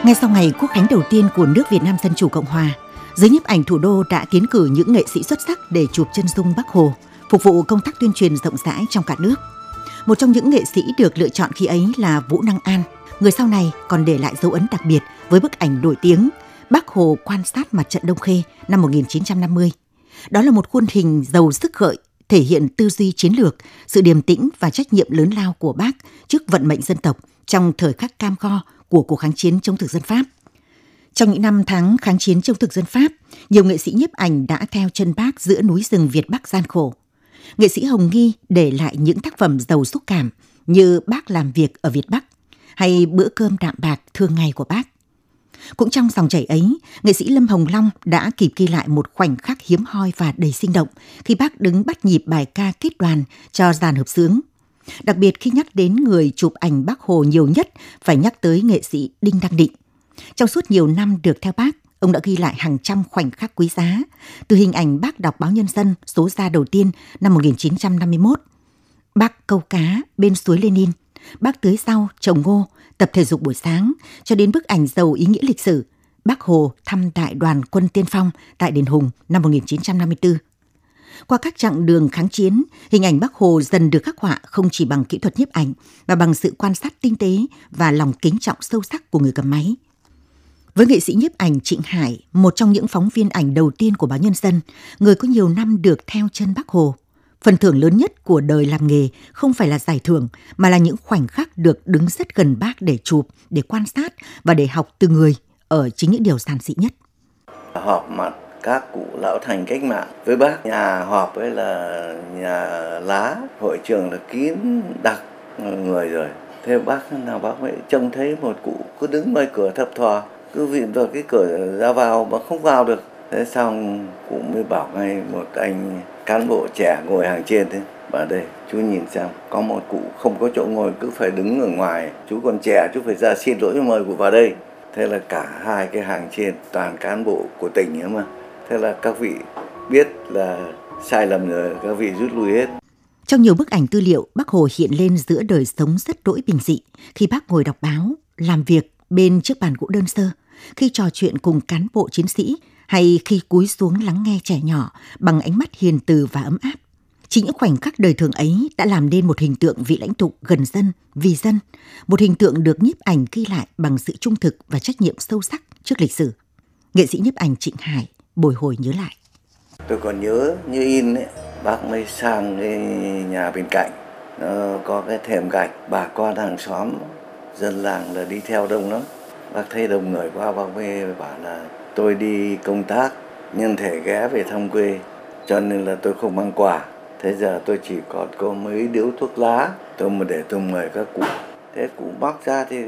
Ngay sau ngày Quốc khánh đầu tiên của nước Việt Nam Dân Chủ Cộng Hòa, giới nhiếp ảnh thủ đô đã tiến cử những nghệ sĩ xuất sắc để chụp chân dung Bác Hồ, phục vụ công tác tuyên truyền rộng rãi trong cả nước. Một trong những nghệ sĩ được lựa chọn khi ấy là Vũ Năng An, người sau này còn để lại dấu ấn đặc biệt với bức ảnh nổi tiếng Bác Hồ quan sát mặt trận Đông Khê năm 1950. Đó là một khuôn hình giàu sức gợi, thể hiện tư duy chiến lược, sự điềm tĩnh và trách nhiệm lớn lao của Bác trước vận mệnh dân tộc trong thời khắc cam go của cuộc kháng chiến chống thực dân Pháp. Trong những năm tháng kháng chiến chống thực dân Pháp, nhiều nghệ sĩ nhiếp ảnh đã theo chân Bác giữa núi rừng Việt Bắc gian khổ. Nghệ sĩ Hồng Nghi để lại những tác phẩm giàu xúc cảm như Bác làm việc ở Việt Bắc hay Bữa cơm đạm bạc thường ngày của Bác. Cũng trong dòng chảy ấy, nghệ sĩ Lâm Hồng Long đã kịp ghi lại một khoảnh khắc hiếm hoi và đầy sinh động khi Bác đứng bắt nhịp bài ca kết đoàn cho dàn hợp xướng. Đặc biệt khi nhắc đến người chụp ảnh Bác Hồ nhiều nhất phải nhắc tới nghệ sĩ Đinh Đăng Định. Trong suốt nhiều năm được theo Bác, ông đã ghi lại hàng trăm khoảnh khắc quý giá, từ hình ảnh Bác đọc báo Nhân dân số ra đầu tiên năm 1951, Bác câu cá bên suối Lenin, Bác tưới rau, trồng ngô, tập thể dục buổi sáng, cho đến bức ảnh giàu ý nghĩa lịch sử, Bác Hồ thăm đại đoàn quân tiên phong tại Đền Hùng năm 1954. Qua các chặng đường kháng chiến, hình ảnh Bác Hồ dần được khắc họa không chỉ bằng kỹ thuật nhiếp ảnh mà bằng sự quan sát tinh tế và lòng kính trọng sâu sắc của người cầm máy. Với nghệ sĩ nhiếp ảnh Trịnh Hải, một trong những phóng viên ảnh đầu tiên của báo Nhân dân, người có nhiều năm được theo chân Bác Hồ, phần thưởng lớn nhất của đời làm nghề không phải là giải thưởng mà là những khoảnh khắc được đứng rất gần Bác để chụp, để quan sát và để học từ người ở chính những điều giản dị nhất. Họp mặt các cụ lão thành cách mạng với Bác, nhà họp ấy là nhà lá, hội trường là kín đặc người rồi. Thế Bác nào Bác mới trông thấy một cụ cứ đứng ngoài cửa thập thò, cứ vịn vào cái cửa ra vào mà không vào được. Thế xong cụ mới bảo ngay một anh cán bộ trẻ ngồi hàng trên thế, bảo đây chú nhìn xem, có một cụ không có chỗ ngồi cứ phải đứng ở ngoài, chú còn trẻ chú phải ra xin lỗi mời cụ vào đây. Thế là cả hai cái hàng trên toàn cán bộ của tỉnh ấy mà. Thế là các vị biết là sai lầm rồi, các vị rút lui hết. Trong nhiều bức ảnh tư liệu, Bác Hồ hiện lên giữa đời sống rất đỗi bình dị, khi Bác ngồi đọc báo, làm việc bên chiếc bàn gỗ đơn sơ, khi trò chuyện cùng cán bộ chiến sĩ, hay khi cúi xuống lắng nghe trẻ nhỏ bằng ánh mắt hiền từ và ấm áp. Chính những khoảnh khắc đời thường ấy đã làm nên một hình tượng vị lãnh tụ gần dân, vì dân, một hình tượng được nhiếp ảnh ghi lại bằng sự trung thực và trách nhiệm sâu sắc trước lịch sử. Nghệ sĩ nhiếp ảnh Trịnh Hải bồi hồi nhớ lại. Tôi còn nhớ như in ấy, Bác mới sang cái nhà bên cạnh, nó có cái thềm gạch, bà con hàng xóm, dân làng là đi theo đông lắm. Bác thấy đông người quá, bác mới bảo là tôi đi công tác, nhân thể ghé về thăm quê, cho nên là tôi không mang quà. Thế giờ tôi chỉ còn có mấy điếu thuốc lá, tôi mà để tôi mời các cụ. Thế cụ móc ra thì